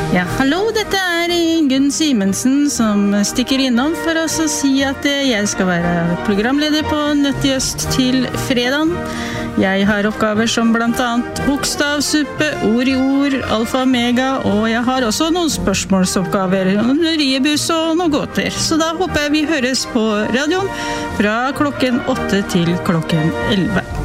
Ja, hallo, dette Ingunn Simensen som stikker innom for oss å si at jeg skal være programleder på Nødt i Øst til fredagen. Jeg har oppgaver som blant annet bokstavsuppe, ord i ord, alfa og mega, og jeg har også noen spørsmålsoppgaver, noen riebuss og noen gåter. Så da håper jeg vi høres på radioen fra klokken 8 til klokken 11.